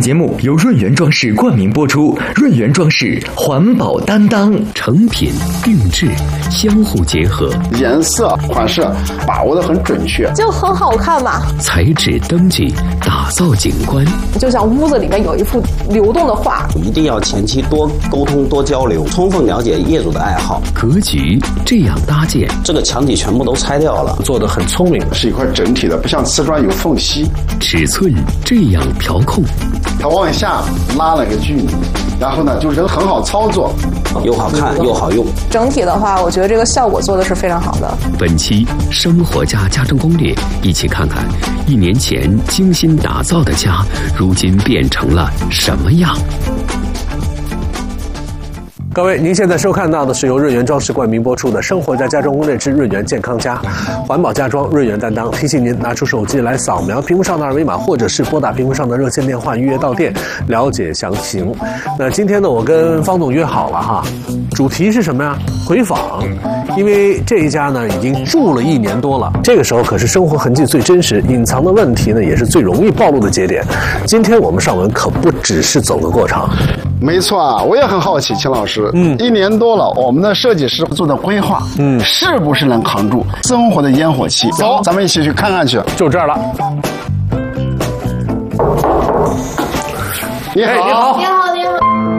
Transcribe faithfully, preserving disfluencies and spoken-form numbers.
节目由润源装饰冠名播出，润源装饰环保担当， 成品定制相互结合， 颜色款式把握得很准确， 就很好看嘛。 材质登记，打造景观， 就像屋子里面有一幅流动的画。 一定要前期多沟通、多交流，充分了解业主的爱好。 格局这样搭建， 这个墙体全部都拆掉了， 做得很聪明，是一块整体的，不像瓷砖有缝隙。 尺寸这样调控， 它往下拉了个距离，然后呢，就是很好操作， 又好看又好用。 整体的话，我觉得这个效果做的是非常好的。 本期生活家家政攻略，一起看看一年前精心打造的家，如今变成了什么样。 各位，您现在收看到的是由润源装饰冠名播出的《生活家家装攻略之润源健康家》，环保家装，润源担当。提醒您拿出手机来扫描屏幕上的二维码，或者是拨打屏幕上的热线电话预约到店，了解详情。那今天呢，我跟方总约好了哈，主题是什么呀？回访。因为这一家呢已经住了一年多了，这个时候可是生活痕迹最真实，隐藏的问题呢也是最容易暴露的节点。今天我们上门可不只是走个过场。 没错啊，我也很好奇，秦老师，嗯，一年多了，我们的设计师做的规划，嗯，是不是能扛住生活的烟火气？走，咱们一起去看看去。 就这儿了。 你好， 你好。